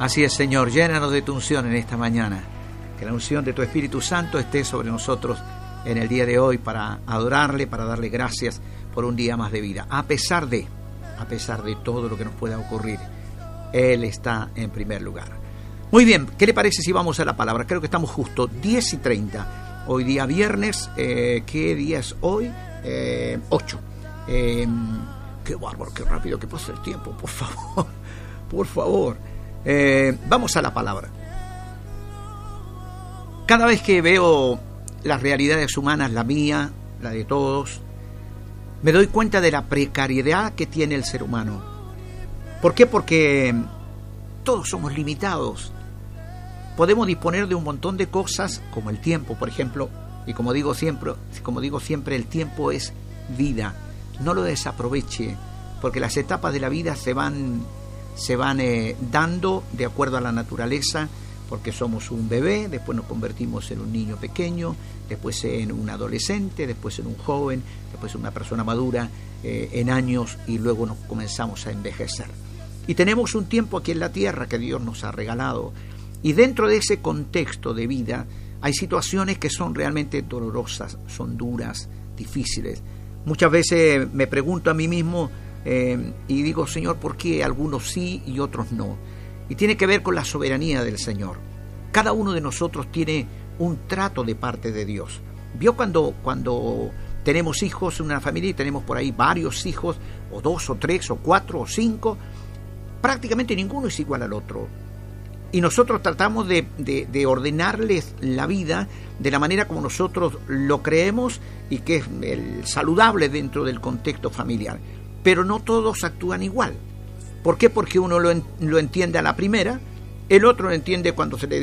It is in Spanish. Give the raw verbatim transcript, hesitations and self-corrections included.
Así es, Señor, llénanos de tu unción en esta mañana. Que la unción de tu Espíritu Santo esté sobre nosotros en el día de hoy para adorarle, para darle gracias por un día más de vida. A pesar de, a pesar de todo lo que nos pueda ocurrir, Él está en primer lugar. Muy bien, ¿qué le parece si vamos a la palabra? Creo que estamos justo diez y treinta. Hoy día viernes, eh, ¿qué día es hoy? Eh, ocho. Eh, qué bárbaro, qué rápido que pasa el tiempo, por favor, por favor. Eh, vamos a la palabra. Cada vez que veo las realidades humanas, la mía, la de todos, me doy cuenta de la precariedad que tiene el ser humano. ¿Por qué? Porque todos somos limitados. Podemos disponer de un montón de cosas, como el tiempo, por ejemplo, y como digo siempre, como digo siempre, el tiempo es vida. No lo desaproveche, porque las etapas de la vida se van, se van eh, dando de acuerdo a la naturaleza, porque somos un bebé, después nos convertimos en un niño pequeño, después en un adolescente, después en un joven, después en una persona madura eh, en años, y luego nos comenzamos a envejecer. Y tenemos un tiempo aquí en la tierra que Dios nos ha regalado, y dentro de ese contexto de vida hay situaciones que son realmente dolorosas, son duras, difíciles. Muchas veces me pregunto a mí mismo eh, y digo, Señor, ¿por qué algunos sí y otros no? Y tiene que ver con la soberanía del Señor. Cada uno de nosotros tiene un trato de parte de Dios. ¿Vio cuando, cuando tenemos hijos en una familia y tenemos por ahí varios hijos, o dos, o tres, o cuatro, o cinco? Prácticamente ninguno es igual al otro. Y nosotros tratamos de, de, de ordenarles la vida de la manera como nosotros lo creemos y que es el saludable dentro del contexto familiar. Pero no todos actúan igual. ¿Por qué? Porque uno lo, en, lo entiende a la primera, el otro lo entiende cuando se le